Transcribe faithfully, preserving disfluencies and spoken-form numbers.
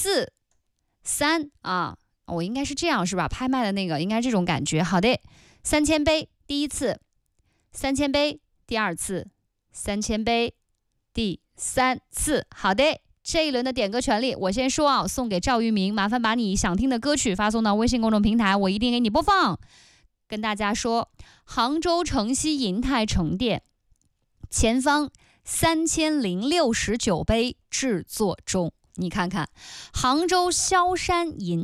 四三啊，我应该是这样是吧？拍卖的那个应该这种感觉。好的，三千杯第一次，三千杯第二次，三千杯第三次。好的，这一轮的点歌权利我先说啊，送给赵玉明，麻烦把你想听的歌曲发送到微信公众平台，我一定给你播放。跟大家说，杭州城西银泰城店前方三千零六十九杯制作中。你看看，杭州萧山银